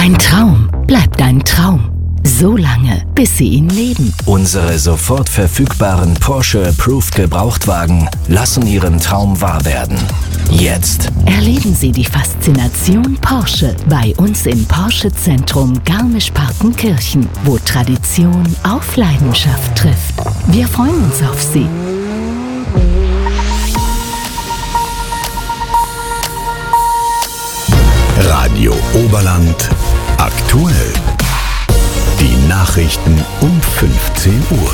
Ein Traum bleibt ein Traum. So lange, bis Sie ihn leben. Unsere sofort verfügbaren Porsche Approved Gebrauchtwagen lassen Ihren Traum wahr werden. Jetzt Erleben Sie die Faszination Porsche bei uns im Porsche Zentrum Garmisch-Partenkirchen, wo Tradition auf Leidenschaft trifft. Wir freuen uns auf Sie. Radio Oberland aktuell. Die Nachrichten um 15 Uhr.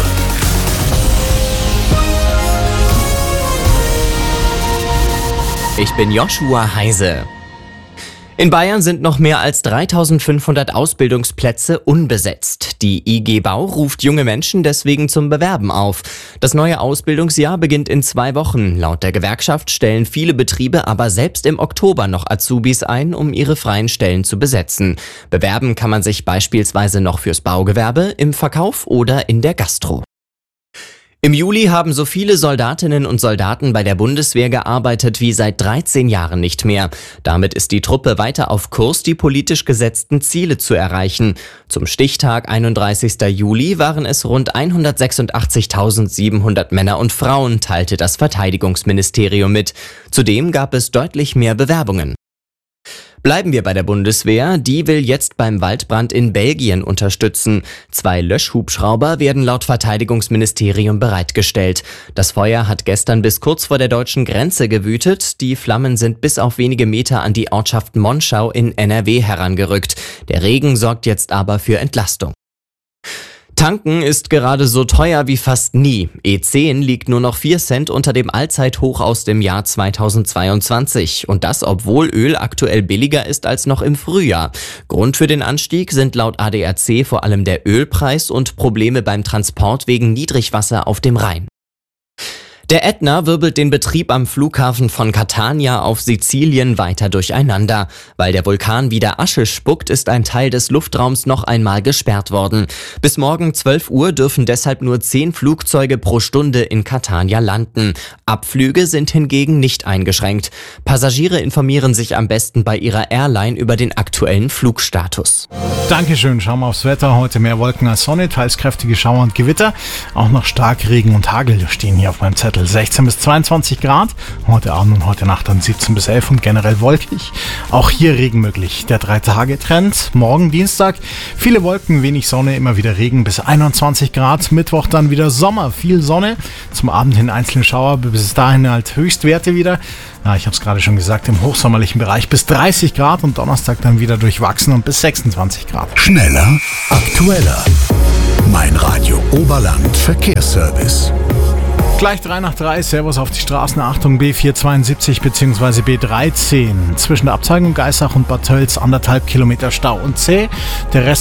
Ich bin Joshua Heise. In Bayern sind noch mehr als 3.500 Ausbildungsplätze unbesetzt. Die IG Bau ruft junge Menschen deswegen zum Bewerben auf. Das neue Ausbildungsjahr beginnt in 2 Wochen. Laut der Gewerkschaft stellen viele Betriebe aber selbst im Oktober noch Azubis ein, um ihre freien Stellen zu besetzen. Bewerben kann man sich beispielsweise noch fürs Baugewerbe, im Verkauf oder in der Gastro. Im Juli haben so viele Soldatinnen und Soldaten bei der Bundeswehr gearbeitet wie seit 13 Jahren nicht mehr. Damit ist die Truppe weiter auf Kurs, die politisch gesetzten Ziele zu erreichen. Zum Stichtag 31. Juli waren es rund 186.700 Männer und Frauen, teilte das Verteidigungsministerium mit. Zudem gab es deutlich mehr Bewerbungen. Bleiben wir bei der Bundeswehr, die will jetzt beim Waldbrand in Belgien unterstützen. 2 Löschhubschrauber werden laut Verteidigungsministerium bereitgestellt. Das Feuer hat gestern bis kurz vor der deutschen Grenze gewütet. Die Flammen sind bis auf wenige Meter an die Ortschaft Monschau in NRW herangerückt. Der Regen sorgt jetzt aber für Entlastung. Tanken ist gerade so teuer wie fast nie. E10 liegt nur noch 4 Cent unter dem Allzeithoch aus dem Jahr 2022. Und das, obwohl Öl aktuell billiger ist als noch im Frühjahr. Grund für den Anstieg sind laut ADAC vor allem der Ölpreis und Probleme beim Transport wegen Niedrigwasser auf dem Rhein. Der Ätna wirbelt den Betrieb am Flughafen von Catania auf Sizilien weiter durcheinander. Weil der Vulkan wieder Asche spuckt, ist ein Teil des Luftraums noch einmal gesperrt worden. Bis morgen 12 Uhr dürfen deshalb nur 10 Flugzeuge pro Stunde in Catania landen. Abflüge sind hingegen nicht eingeschränkt. Passagiere informieren sich am besten bei ihrer Airline über den aktuellen Flugstatus. Dankeschön, schauen wir aufs Wetter. Heute mehr Wolken als Sonne, teils kräftige Schauer und Gewitter. Auch noch Starkregen und Hagel stehen hier auf meinem Zettel. 16 bis 22 Grad, heute Abend und heute Nacht dann 17 bis 11 und generell wolkig. Auch hier Regen möglich. Der 3-Tage-Trend. Morgen Dienstag, viele Wolken, wenig Sonne, immer wieder Regen bis 21 Grad. Mittwoch dann wieder Sommer, viel Sonne. Zum Abend hin einzelne Schauer, bis dahin halt Höchstwerte wieder. Ja, ich habe es gerade schon gesagt, im hochsommerlichen Bereich bis 30 Grad und Donnerstag dann wieder durchwachsen und bis 26 Grad. Schneller, aktueller. Mein Radio Oberland Verkehrsservice. Gleich 3 nach 3, Servus auf die Straßen, Achtung B472 bzw. B13. Zwischen der Abzweigung Geissach und Bad Tölz 1,5 Kilometer Stau und zäh. Der Rest